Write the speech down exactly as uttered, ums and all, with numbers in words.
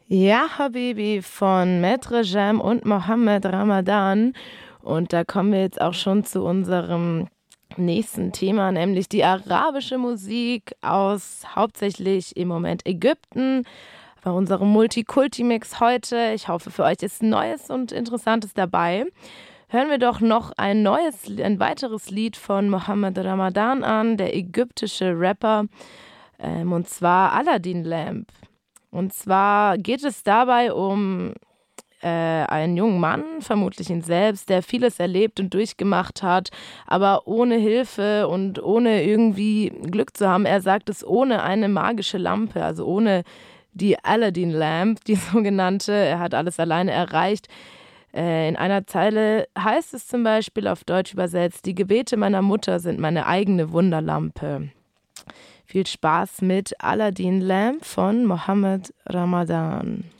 Ja, Habibi von Maître Jam und Mohammed Ramadan. Und da kommen wir jetzt auch schon zu unserem nächsten Thema, nämlich die arabische Musik aus hauptsächlich im Moment Ägypten. Bei unserem Multikulti-Mix heute. Ich hoffe, für euch ist Neues und Interessantes dabei. Hören wir doch noch ein neues, ein weiteres Lied von Mohammed Ramadan an, der ägyptische Rapper, ähm, und zwar Aladdin Lamp. Und zwar geht es dabei um äh, einen jungen Mann, vermutlich ihn selbst, der vieles erlebt und durchgemacht hat, aber ohne Hilfe und ohne irgendwie Glück zu haben. Er sagt es ohne eine magische Lampe, also ohne die Aladdin Lamp, die sogenannte. Er hat alles alleine erreicht. Äh, in einer Zeile heißt es zum Beispiel auf Deutsch übersetzt: Die Gebete meiner Mutter sind meine eigene Wunderlampe. Viel Spaß mit Aladdin Lamp von Mohammed Ramadan.